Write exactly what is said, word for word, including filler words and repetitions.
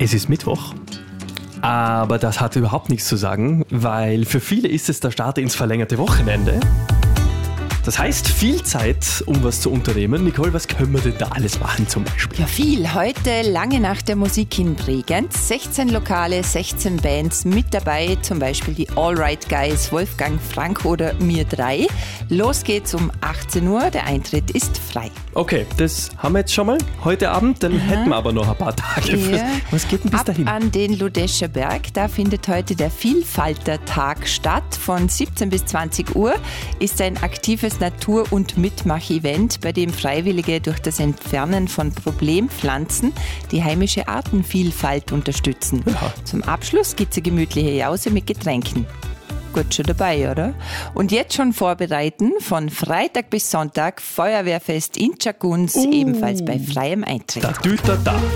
Es ist Mittwoch, aber das hat überhaupt nichts zu sagen, weil für viele ist es der Start ins verlängerte Wochenende. Das heißt, viel Zeit, um was zu unternehmen. Nicole, was können wir denn da alles machen zum Beispiel? Ja, viel. Heute lange Nacht der Musik in Bregenz. sechzehn Lokale, sechzehn Bands mit dabei. Zum Beispiel die Allright Guys, Wolfgang Frank oder mir drei. Los geht's um achtzehn Uhr. Der Eintritt ist frei. Okay, das haben wir jetzt schon mal heute Abend. Dann Aha. hätten wir aber noch ein paar Tage. Ja. Was geht denn bis Ab dahin? an den Ludescher Berg. Da findet heute der Vielfaltertag statt. Von siebzehn bis zwanzig Uhr ist ein aktives Natur- und Mitmach-Event, bei dem Freiwillige durch das Entfernen von Problempflanzen die heimische Artenvielfalt unterstützen. Ja. Zum Abschluss gibt es eine gemütliche Jause mit Getränken. Gut schon dabei, oder? Und jetzt schon vorbereiten, von Freitag bis Sonntag Feuerwehrfest in Tschagunz, Uh. ebenfalls bei freiem Eintritt. Da, da, da.